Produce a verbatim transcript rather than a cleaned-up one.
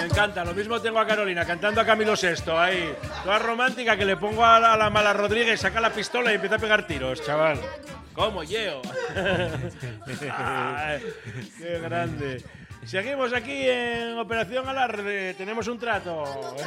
Me encanta, lo mismo tengo a Carolina cantando a Camilo Sesto ahí, toda romántica, que le pongo a la, a la mala Rodríguez, saca la pistola y empieza a pegar tiros, chaval. ¿Cómo, Yeo? Ay, ¡qué grande! Seguimos aquí en Operación Alarde, tenemos un trato.